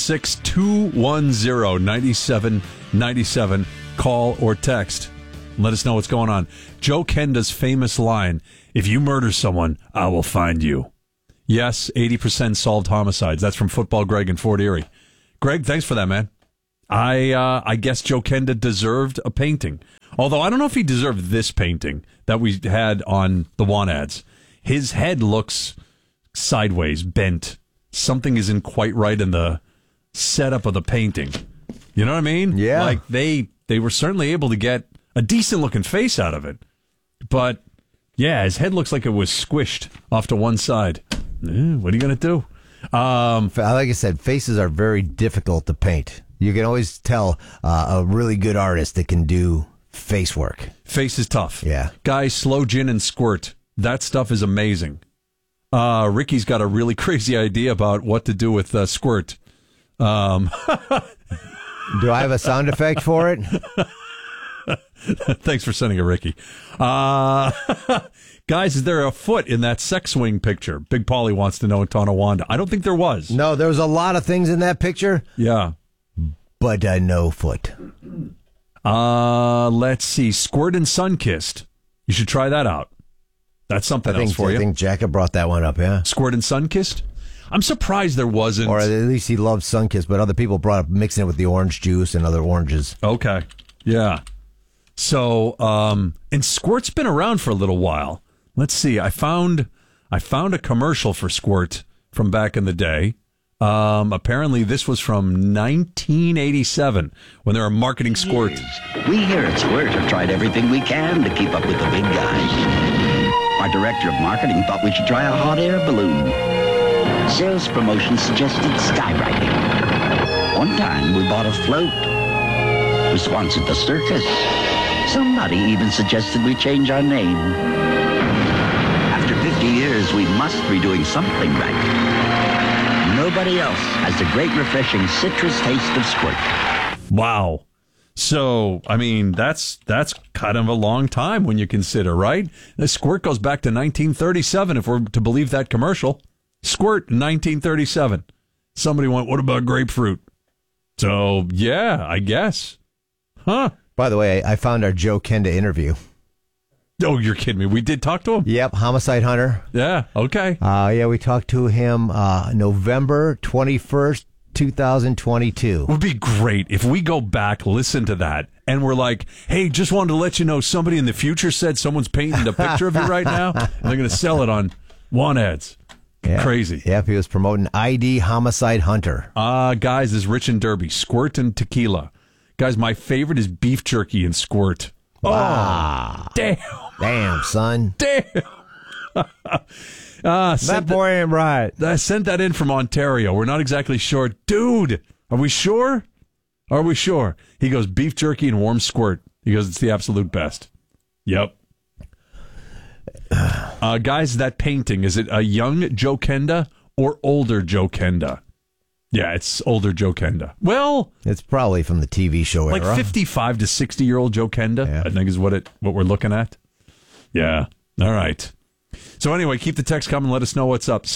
716-210-9797. Call or text. Let us know what's going on. Joe Kenda's famous line, if you murder someone, I will find you. Yes, 80% solved homicides. That's from Football Greg in Fort Erie. Greg, thanks for that, man. I guess Joe Kenda deserved a painting. Although I don't know if he deserved this painting that we had on the want ads. His head looks sideways, bent. Something isn't quite right in the setup of the painting. You know what I mean? Yeah. Like they were certainly able to get a decent looking face out of it. But yeah, his head looks like it was squished off to one side. What are you going to do? Like I said, faces are very difficult to paint. You can always tell a really good artist that can do face work. Face is tough. Yeah. Guys, Slow Gin and Squirt. That stuff is amazing. Ricky's got a really crazy idea about what to do with Squirt. Do I have a sound effect for it? Thanks for sending it, Ricky. Guys, is there a foot in that sex swing picture? Big Paulie wants to know in Tonawanda. I don't think there was. No, there was a lot of things in that picture. Yeah. But no foot. Let's see. Squirt and Sunkissed. You should try that out. That's something else for you. I think Jacob brought that one up, yeah. Squirt and Sunkissed? I'm surprised there wasn't. Or at least he loves Sunkissed, but other people brought up mixing it with the orange juice and other oranges. Okay. Yeah. So, and Squirt's been around for a little while. Let's see. I found a commercial for Squirt from back in the day. Apparently, this was from 1987 when they were marketing Squirt. We here at Squirt have tried everything we can to keep up with the big guys. Our director of marketing thought we should try a hot air balloon. Sales promotion suggested skywriting. One time, we bought a float. We sponsored the circus. Somebody even suggested we change our name. After 50 years, we must be doing something right. Nobody else has the great, refreshing citrus taste of Squirt. Wow. So, I mean, that's kind of a long time when you consider, right? The Squirt goes back to 1937, if we're to believe that commercial. Squirt, 1937. Somebody went, what about grapefruit? So, yeah, I guess. Huh. By the way, I found our Joe Kenda interview. Oh, you're kidding me. We did talk to him? Yep, Homicide Hunter. Yeah, okay. We talked to him November 21st, 2022. It would be great if we go back, listen to that, and we're like, hey, just wanted to let you know somebody in the future said someone's painting a picture of you right now, and they're going to sell it on want ads. Yeah. Crazy. Yep, he was promoting ID Homicide Hunter. Guys, this is Rich and Derby, Squirt and Tequila. Guys, my favorite is beef jerky and Squirt. Wow. Oh, damn. Damn, son. Damn. That boy ain't right. I sent that in from Ontario. We're not exactly sure. Dude, are we sure? Are we sure? He goes, beef jerky and warm Squirt. He goes, it's the absolute best. Yep. Guys, that painting, is it a young Joe Kenda or older Joe Kenda? Yeah, it's older Joe Kenda. Well, it's probably from the TV show like era. 55 to 60-year-old Joe Kenda, yeah. I think is what we're looking at. Yeah. All right. So anyway, keep the text coming. Let us know what's up.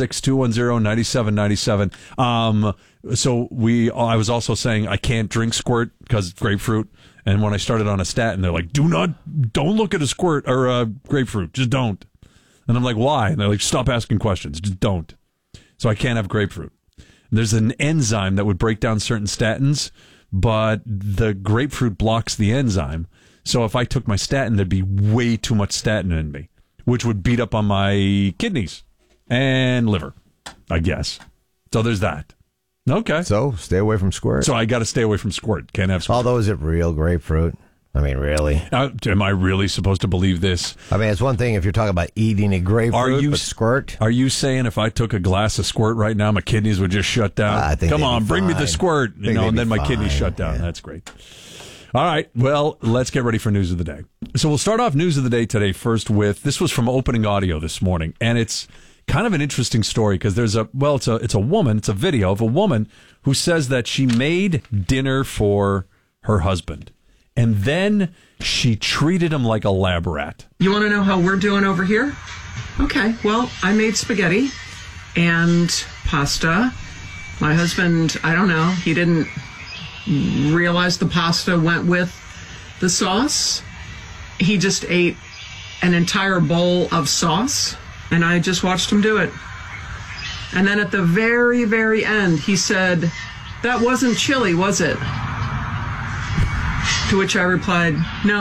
716-210-9797. I was also saying I can't drink Squirt because it's grapefruit. And when I started on a statin, they're like, don't look at a Squirt or a grapefruit. Just don't. And I'm like, why? And they're like, stop asking questions. Just don't. So I can't have grapefruit. There's an enzyme that would break down certain statins, but the grapefruit blocks the enzyme. So if I took my statin, there'd be way too much statin in me, which would beat up on my kidneys and liver, I guess. So there's that. Okay. So stay away from squirt. So I got to stay away from squirt. Can't have squirt. Although, is it real grapefruit? I mean, really? Am I really supposed to believe this? I mean, it's one thing if you're talking about eating a grapefruit, but squirt? Are you saying if I took a glass of squirt right now, my kidneys would just shut down? I think Come on, bring me the squirt. And then my kidneys shut down. Yeah. That's great. All right. Well, let's get ready for news of the day. So we'll start off news of the day today first with, this was from Opening Audio this morning, and it's kind of an interesting story because it's a woman, it's a video of a woman who says that she made dinner for her husband. And then she treated him like a lab rat. You want to know how we're doing over here? Okay, well, I made spaghetti and pasta. My husband, I don't know, he didn't realize the pasta went with the sauce. He just ate an entire bowl of sauce, and I just watched him do it. And then at the very, very end, he said, "That wasn't chili, was it?" To which I replied, "No."